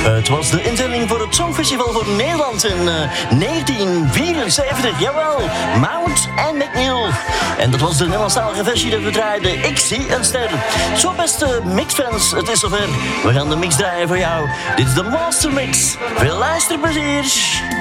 Het was de inzending voor het Songfestival voor Nederland in 1974. Jawel, Mount en McNeil. En dat was de Nederlandstalige versie die we draaiden. Ik zie een ster. Zo, beste mixfans, het is zover. We gaan de mix draaien voor jou. Dit is de Master Mix. Veel luisterplezier.